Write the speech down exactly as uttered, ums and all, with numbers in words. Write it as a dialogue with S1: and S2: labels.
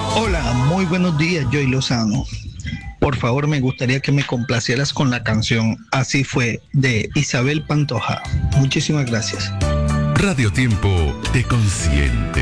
S1: Hola, muy buenos días, Joy Lozano. Por favor, me gustaría que me complacieras con la canción Así fue de Isabel Pantoja. Muchísimas gracias.
S2: Radio Tiempo te consiente.